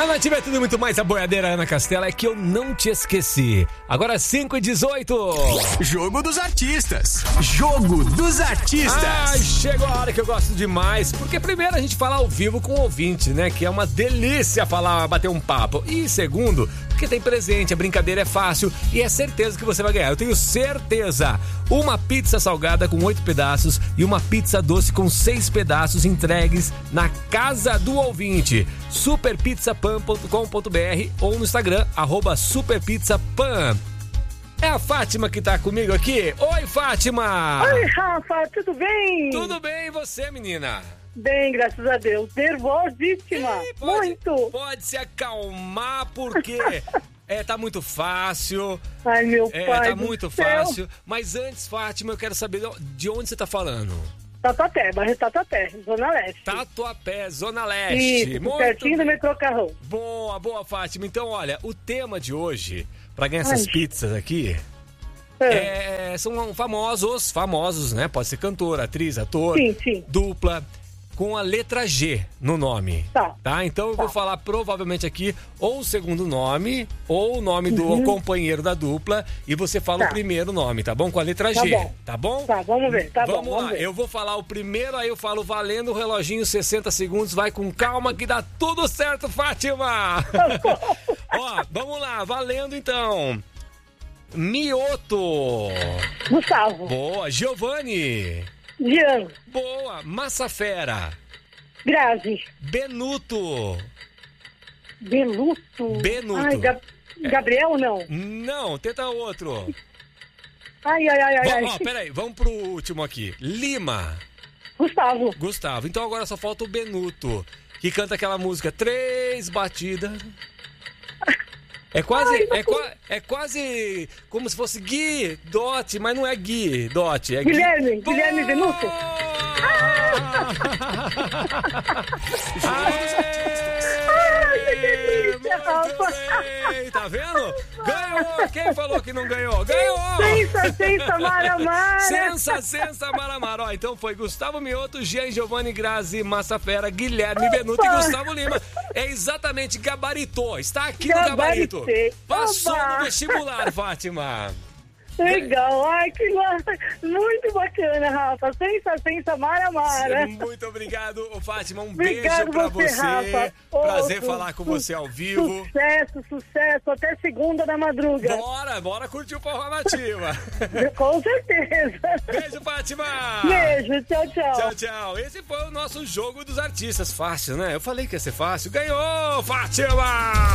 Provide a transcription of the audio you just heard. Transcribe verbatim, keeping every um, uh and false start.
A Nativa é tudo muito mais, a boiadeira Ana Castela, é que eu não te esqueci. Agora cinco e dezoito. Jogo dos Artistas. Jogo dos Artistas. Ai, chegou a hora que eu gosto demais, porque primeiro a gente fala ao vivo com o ouvinte, né? Que é uma delícia falar, bater um papo. E segundo, porque tem presente, a brincadeira é fácil e é certeza que você vai ganhar. Eu tenho certeza. Uma pizza salgada com oito pedaços e uma pizza doce com seis pedaços entregues na casa do ouvinte. super pizza pan ponto com ponto b r ou no Instagram, arroba superpizzapan. É a Fátima que tá comigo aqui. Oi, Fátima! Oi, Rafa, tudo bem? Tudo bem, e você, menina? Bem, graças a Deus. Nervosíssima. Ih, pode, muito. Pode se acalmar, porque é, tá muito fácil. Ai, meu é, pai Tá do muito céu. fácil. Mas antes, Fátima, eu quero saber de onde você tá falando. Tatuapé, bairro Tatuapé, Zona Leste. Tatuapé, Zona Leste. Isso, pertinho do metrô Carrão. Boa, boa, Fátima. Então, olha, o tema de hoje, pra ganhar essas Ai. pizzas aqui, É. é, são famosos, famosos, né? Pode ser cantor, atriz, ator, Sim, sim. dupla, com a letra G no nome. Tá. Tá? Então eu Tá. vou falar provavelmente aqui ou o segundo nome, ou o nome do Uhum. companheiro da dupla, e você fala Tá. o primeiro nome, tá bom? Com a letra Tá G, bom. tá bom? Tá, vamos ver, tá vamos bom, lá, vamos ver. eu vou falar o primeiro, aí eu falo valendo o reloginho, sessenta segundos, vai com calma que dá tudo certo, Fátima! Ó, vamos lá, valendo então. Mioto. Gustavo. Boa. Giovanni. Jean. Boa. Massafera. Grazi. Benuto. Beluto. Benuto. Ai, Gab- Gabriel, não. Não, tenta outro. Ai, ai, ai, ai. ai. Vamos, ó, peraí, vamos pro último aqui. Lima. Gustavo. Gustavo. Então agora só falta o Benuto, que canta aquela música Três Batidas. É quase, Ai, não é, qua- é quase como se fosse Gui Dot, mas não é Gui Dot, é Gui- Guilherme, Boa! Guilherme Benuto. Aê! que delícia, Muito Rafa. bem, tá vendo? Ganhou! Quem falou que não ganhou? Ganhou! Sensa, sensa, mara, mara. Sensa, sensa, maramara. Ó, então foi Gustavo Mioto, Jean Giovanni Grazi, Massafera, Guilherme Benuto e Opa. Gustavo Lima. É exatamente gabaritou. Está aqui no gabarito. Gabaritei. Passou Opa. no vestibular, Fátima. Legal, ai, que massa. Muito bacana, Rafa. Sensa, sensa, mara, mara. Muito obrigado, ô, Fátima. Um Obrigado beijo pra você, você. Rafa. Prazer Outro. falar com você ao vivo. Sucesso, sucesso. Até segunda da madruga. Bora, bora curtir o Forró Nativa. Com certeza. Beijo, Fátima. Beijo, tchau, tchau. Tchau, tchau. Esse foi o nosso jogo dos artistas. Fácil, né? Eu falei que ia ser fácil. Ganhou, Fátima!